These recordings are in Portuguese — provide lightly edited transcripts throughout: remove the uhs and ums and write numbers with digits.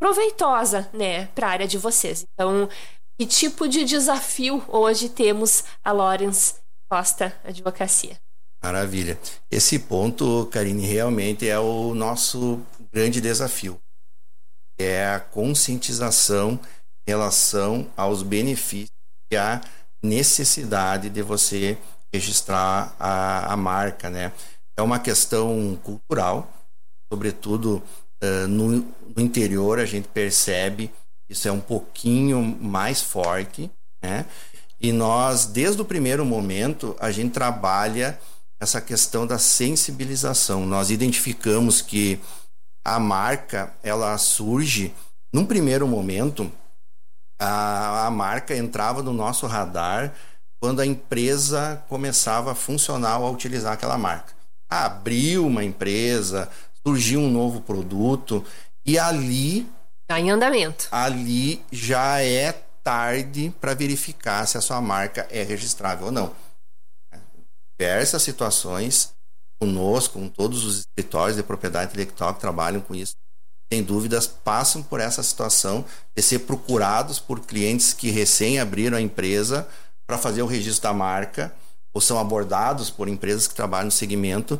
proveitosa, né, para a área de vocês. Então, que tipo de desafio hoje temos a Lawrence Costa Advocacia? Maravilha. Esse ponto, Karine, realmente é o nosso grande desafio. É a conscientização em relação aos benefícios e à necessidade de você registrar a marca, né? É uma questão cultural, sobretudo no interior a gente percebe isso é um pouquinho mais forte, né? E nós, desde o primeiro momento, a gente trabalha essa questão da sensibilização. Nós identificamos que a marca, ela surge, num primeiro momento, a marca entrava no nosso radar quando a empresa começava a funcionar ou a utilizar aquela marca. Abriu uma empresa, surgiu um novo produto e ali... Está em andamento. Ali já é tarde para verificar se a sua marca é registrável ou não. Diversas situações conosco, com todos os escritórios de propriedade intelectual que trabalham com isso, sem dúvidas, passam por essa situação de ser procurados por clientes que recém abriram a empresa para fazer o registro da marca, ou são abordados por empresas que trabalham no segmento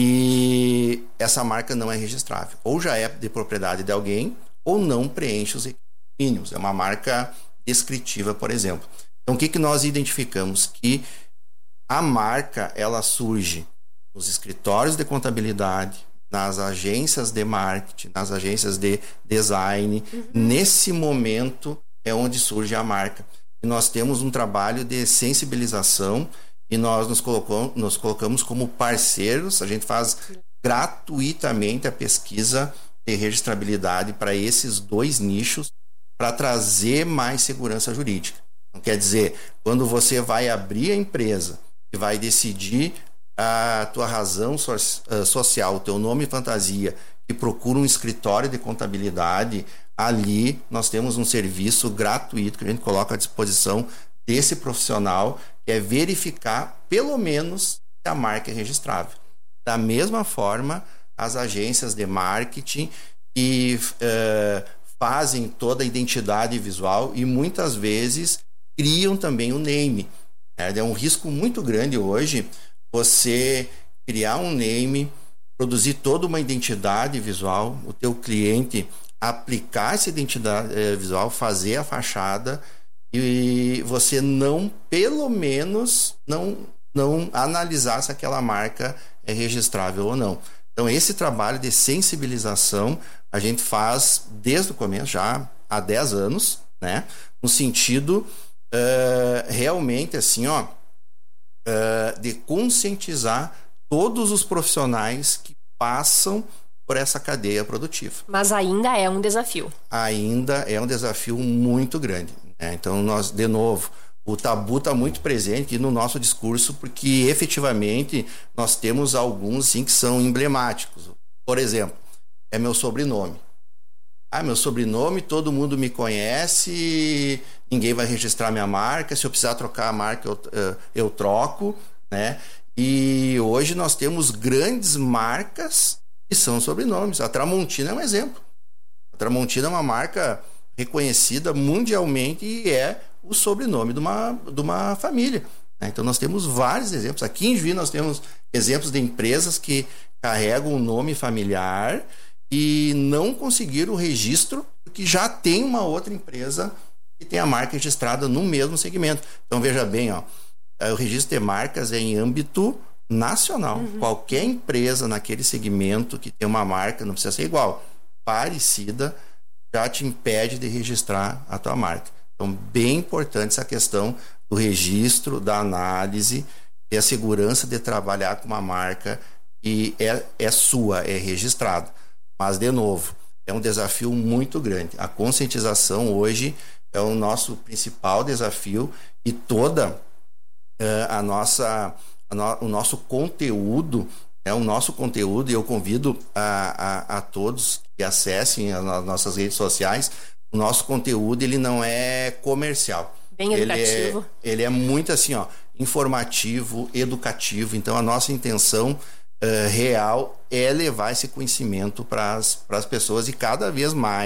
e essa marca não é registrável. Ou já é de propriedade de alguém, ou não preenche os requisitos mínimos. É uma marca descritiva, por exemplo. Então, o que nós identificamos? Que a marca, ela surge nos escritórios de contabilidade, nas agências de marketing, nas agências de design. Nesse momento é onde surge a marca. E nós temos um trabalho de sensibilização e nós nos colocamos como parceiros. A gente faz gratuitamente a pesquisa de registrabilidade para esses dois nichos para trazer mais segurança jurídica. Então, quer dizer, quando você vai abrir a empresa e vai decidir a tua razão social, o teu nome fantasia, e procura um escritório de contabilidade, ali nós temos um serviço gratuito que a gente coloca à disposição desse profissional, que é verificar, pelo menos, se a marca é registrável. Da mesma forma, as agências de marketing que fazem toda a identidade visual e muitas vezes criam também o name. É um risco muito grande hoje você criar um name, produzir toda uma identidade visual, o teu cliente aplicar essa identidade visual, fazer a fachada e você não, pelo menos, não analisar se aquela marca é registrável ou não. Então, esse trabalho de sensibilização a gente faz desde o começo, já há 10 anos, né? No sentido realmente assim, de conscientizar todos os profissionais que passam por essa cadeia produtiva. Mas ainda é um desafio. Ainda é um desafio muito grande, né? Então, nós, de novo, o tabu está muito presente aqui no nosso discurso, porque efetivamente nós temos alguns sim que são emblemáticos. Por exemplo, é meu sobrenome. Meu sobrenome, todo mundo me conhece, ninguém vai registrar minha marca, se eu precisar trocar a marca, eu troco, né? E hoje nós temos grandes marcas que são sobrenomes. A Tramontina é um exemplo. A Tramontina é uma marca reconhecida mundialmente e é o sobrenome de uma família, né? Então nós temos vários exemplos. Aqui em Juí nós temos exemplos de empresas que carregam o nome familiar e não conseguiram o registro porque já tem uma outra empresa que tem a marca registrada no mesmo segmento. Então veja bem, o registro de marcas é em âmbito nacional. Qualquer empresa naquele segmento que tem uma marca, não precisa ser igual, parecida, já te impede de registrar a tua marca. Então, bem importante essa questão do registro, da análise e a segurança de trabalhar com uma marca que é sua, é registrada. Mas, de novo, é um desafio muito grande. A conscientização hoje é o nosso principal desafio e toda o nosso conteúdo, e eu convido a todos que acessem as nossas redes sociais. O nosso conteúdo, ele não é comercial. Bem educativo. Ele é muito assim, informativo, educativo. Então, a nossa intenção real é levar esse conhecimento para as pessoas e cada vez mais